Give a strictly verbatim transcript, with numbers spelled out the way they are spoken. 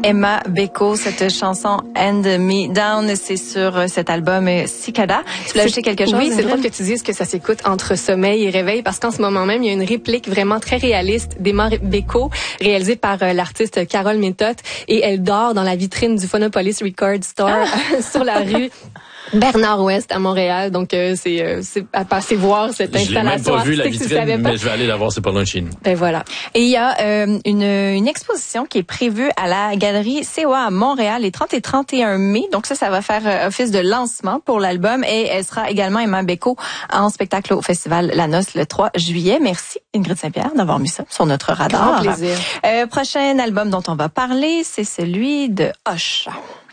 Emma Beko, cette chanson Hand Me Down, c'est sur cet album Cicada. Tu voulais ajouter quelque chose? Oui, c'est drôle que tu dises que ça s'écoute entre sommeil et réveil parce qu'en ce moment même, il y a une réplique vraiment très réaliste d'Emma Beko réalisée par euh, l'artiste Carole Méthode et elle dort dans la vitrine du Phonopolis Record Store ah. sur la rue Bernard-Ouest à Montréal. Donc, euh, c'est, euh, c'est à passer voir cette installation. Je l'ai même pas vu la vitrine, pas. mais je vais aller la voir, c'est pas loin de chez nous. Ben voilà. Et il y a euh, une, une exposition qui est prévue à la Galerie C E A à Montréal les trente et trente et un mai. Donc ça, ça va faire euh, office de lancement pour l'album et elle sera également Emma Beko en spectacle au Festival La Noce le trois juillet. Merci Ingrid Saint-Pierre d'avoir mis ça sur notre radar. Grand plaisir. Euh, prochain album dont on va parler, c'est celui de Hoche.